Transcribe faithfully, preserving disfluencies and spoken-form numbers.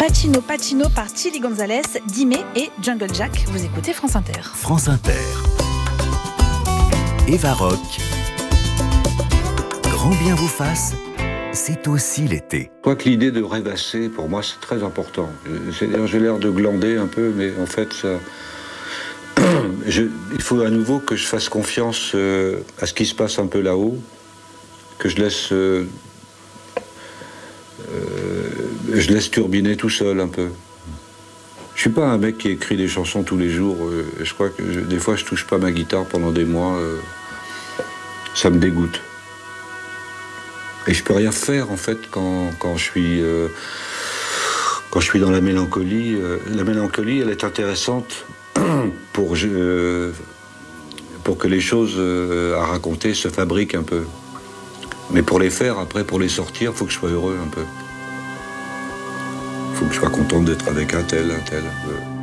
Pacino Pacino par Chili Gonzalez, Dime et Jungle Jack. Vous écoutez France Inter. France Inter. Eva Rock. Grand bien vous fasse, c'est aussi l'été. Je crois que l'idée de rêvasser, pour moi, c'est très important. J'ai, j'ai l'air de glander un peu, mais en fait, ça... je, il faut à nouveau que je fasse confiance euh, à ce qui se passe un peu là-haut, que je laisse... Euh, euh, je laisse turbiner tout seul un peu. Je suis pas un mec qui écrit des chansons tous les jours. Euh, je crois que je, des fois, je touche pas ma guitare pendant des mois. Euh, ça me dégoûte. Et je peux rien faire en fait quand, quand je suis euh, quand je suis dans la mélancolie. Euh, la mélancolie, elle est intéressante pour euh, pour que les choses euh, à raconter se fabriquent un peu. Mais pour les faire, après, pour les sortir, faut que je sois heureux un peu. Faut que je sois content d'être avec un tel, un tel. Euh.